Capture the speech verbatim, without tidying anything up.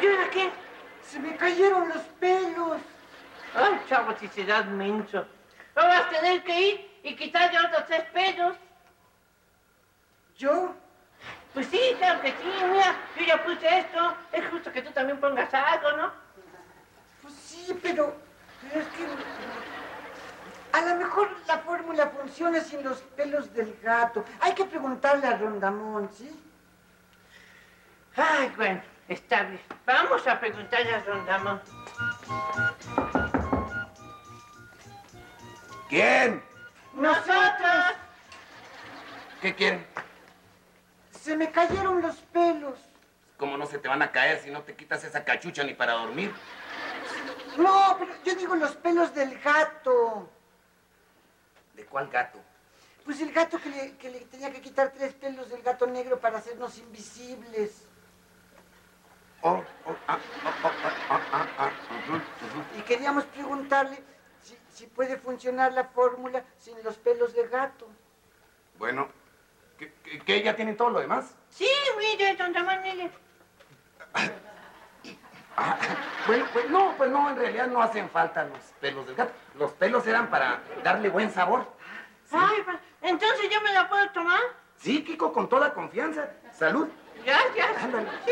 ¿Y ahora qué? Se me cayeron los pelos. Ay, chavo, si serás menso. No vas a tener que ir y quitarle otros tres pelos. ¿Yo? Pues sí, claro que sí, mira, yo ya puse esto. Es justo que tú también pongas algo, ¿no? Pues sí, pero, pero es que a lo mejor la fórmula funciona sin los pelos del gato. Hay que preguntarle a Rondamón, ¿sí? Ay, bueno, está bien. Vamos a preguntarle a Rondamón. ¿Quién? ¡Nosotros! ¿Qué quieren? Se me cayeron los pelos. ¿Cómo no se te van a caer si no te quitas esa cachucha ni para dormir? No, pero yo digo los pelos del gato. ¿De cuál gato? Pues el gato que le, que le tenía que quitar tres pelos del gato negro para hacernos invisibles. Oh, oh, ah, oh, oh, ah, ah, ah, uh-huh, uh-huh. Y queríamos preguntarle si, si puede funcionar la fórmula sin los pelos de gato. Bueno, ¿qué, qué, qué ya tienen todo lo demás? Sí, mire, Rondamón, mire. Ah, bueno, pues no, pues no, en realidad no hacen falta los pelos del gato. Los pelos eran para darle buen sabor. ¿Sí? Ay, pues, entonces yo me la puedo tomar. Sí, Kiko, con toda confianza. Salud. Gracias. Ándale.